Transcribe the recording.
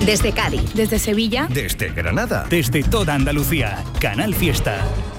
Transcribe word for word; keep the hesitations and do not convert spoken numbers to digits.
Desde Cádiz. Desde Sevilla. Desde Granada. Desde toda Andalucía. Canal Fiesta.